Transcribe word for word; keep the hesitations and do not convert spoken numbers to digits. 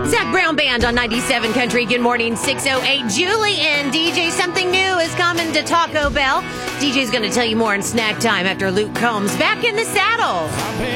Zach Brown Band on ninety-seven Country. Good morning, six oh eight. Julie and D J. Something new is coming to Taco Bell. D J's going to tell you more in snack time after Luke Combs back in the saddle.